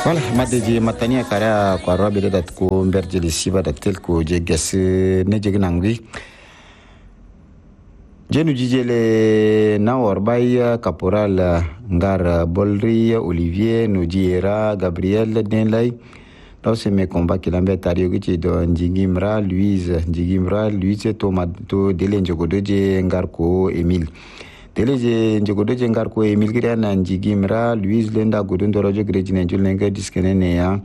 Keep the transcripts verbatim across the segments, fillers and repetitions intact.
Voilà, madde matania kara kwa robe da ko mberje le siba da tel ko je gas ne je gnangwi jenu jijele na orbay caporal ngar bolri Olivier Nodiera Gabriel Denlay dans ce mes combat qui l'ambet tario qui do Njigimra Louise Njigimra Louise to to dele njogodo je ngar ko Emile Teleje njogodo je ngar ko Emile gira na Njigimra Louise lenda godon dorojo grejine njul nenga diskene ne ya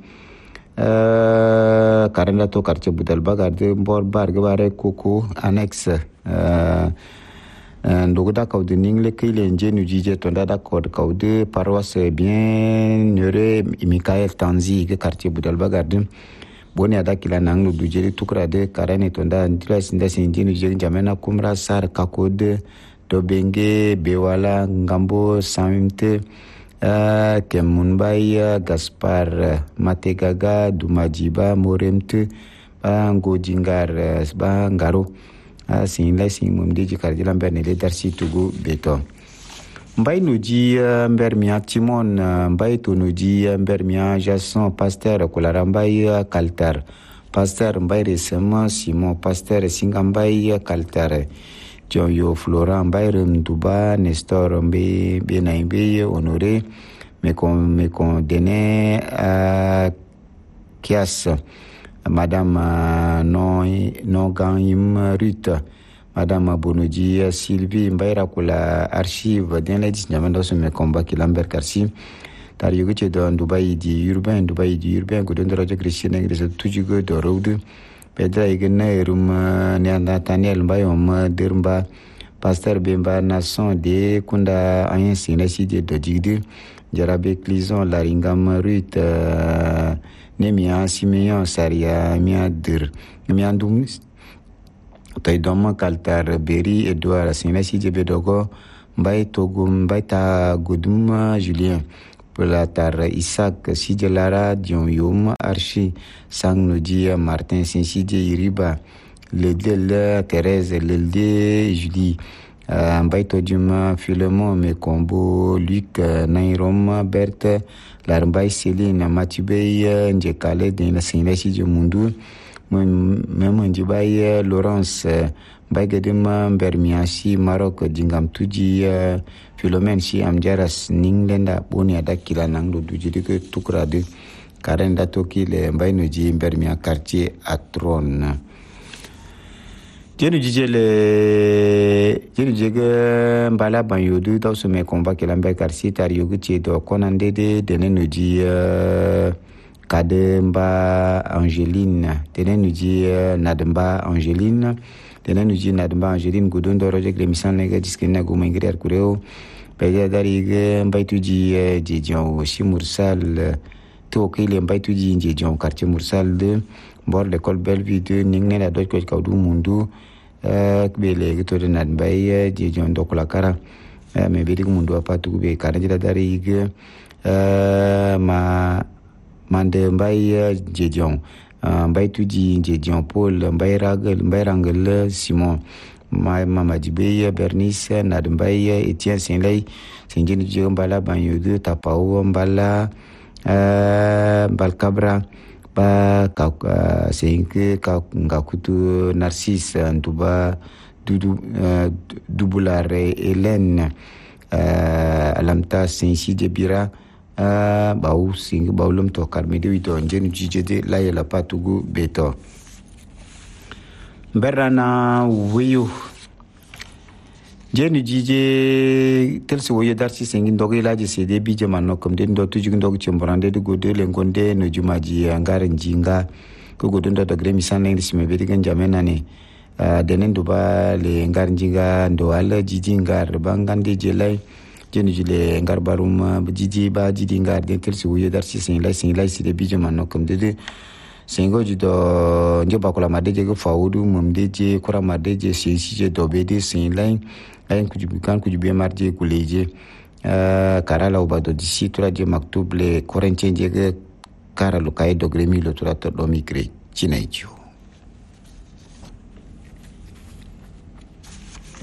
euh karanda to quartier budal bagarde mbor bar gabare koko annex euh ndogoda kawde ningle kile njenu jije tonda da kod kawde paroisse bien nere Michael Tanzi ke quartier budal bagarde boni ada kila nanglu dujeri tukra de karane tonda ndila sinda sinjenu jije jamena kumra sar kakode dobenge bewala ngambo samte uh, kemunbai Gaspar Mategaga Dumajiba Moremte ba ngojingar ba ngaro Uh, sin la sin mum de jikar jilam berne le darsi tugu beto mbay noji uh, mbermia timon uh, mbay to noji uh, mbermia Jason pasteur kolara mbay uh, kaltar pasteur mbay resema Simon pasteur singa mbay uh, kaltar jon yo Florent mbay rem duba Nestor mbe be na mbe honoré me kon me kon dene uh, kias Madame uh, no no ganyim Ruth Madame Bonoji uh, Sylvie Mbaira kula archive den la disnyama ndo me combat ki Lambert Karsi tar yugo che do Dubai di urbain Dubai di urbain go don radio Christian ngres tujugo do road pedra igna rum ne Nathaniel Mbayom dermba pasteur Bemba Nason de kunda ayen sinasi de dojide jarabe clison laringam Ruth uh, Nemia Simeon Saria Mia Dir Mia Dum Taidoma Kaltar Beri Edouard Sinasi Jebedogo Mbay Togum Mbayta Godum Julien Polatar Isaac Sijelara Dion Yom Archi Sang Nodia Martin Sinside Iriba Ledel Thérèse Lelde Julie Uh, Mbaito Djuma Philemon Mekombo Luc uh, Nairom Berthe Larmbay Céline Matubey Njekale Dina Sinesi Mundu Memo Njibay Laurence Mbaigedema Mbermiashi Maroc Dingam Tuji uh, Philomène Si Amjaras Ninglenda Boni Adakila Nanglo Dujidike Tukrade Karenda Toki Le Mbainoji Mbermia Quartier Atron Jenu jijele jenu jege mbala banyodu taw some combat ke lambe karsi tar yogu che do konande de denenoji uh, kademba Angeline denenoji uh, nademba Angeline denenoji nademba Angeline godon do roje l'émission nega diskena go mengrer kureo pega dari ge mbaituji uh, jejon shimursal uh, to kile mbaituji jejon quartier mursal de bord l'école Bellevue de ningne la doj ko kawdu mundu euh bele to de nad bay je jon dokula kara me be dig mundu apatu be kara jida dari ge euh ma mande mbay je jon mbay tuji je jon Paul mbay ragal mbay rangal Simon ma mama jibe Bernice nad mbay Etienne Senlay senjeni je mbala banyo de tapao mbala euh balkabra ba ka senke ka ngakutu Narcisse Ntuba dudu dubulare Hélène alamta sensi de bira ba u sing ba ulum to karmede wito njenu jijede la yela patugu beto berana wiyu jenu jije telsi woyo darsi sengin dogi laji sede bije manno kom den do tuju ndog chemborande de gode le ngonde no jumaji angare njinga ko godon do dagre misan ngi sime be digan jamena ne denen duba le ngar njinga ndo ala jiji ngar bangande jelay jenu jile ngar barum jiji ba jiji ngar de telsi woyo darsi sengin la sengin la sede bije manno kom de sengo jido njoba kula madeje ko fawudu mumdeje kura madeje sensije dobede sengin ayen kujubikan kujubi marje kuleje uh, karala ubado disi tura je maktub le korenchen je kara lukai dogremi lo tura to domikre chinaicho